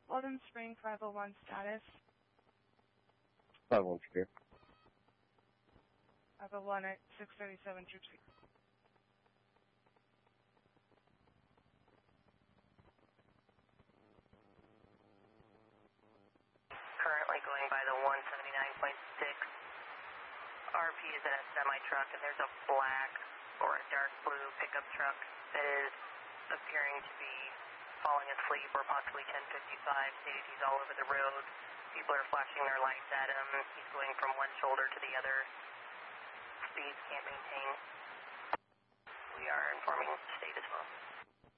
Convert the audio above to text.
Walden Spring 501 status. 501 Spring. 501 at 637 Troop 6. Currently going by the 179.6. RP is in a semi-truck, and there's a black or a dark blue pickup truck that is appearing to be falling asleep or possibly 1055. Stated he's all over the road. People are flashing their lights at him. He's going from one shoulder to the other. Speeds can't maintain. We are informing state as well.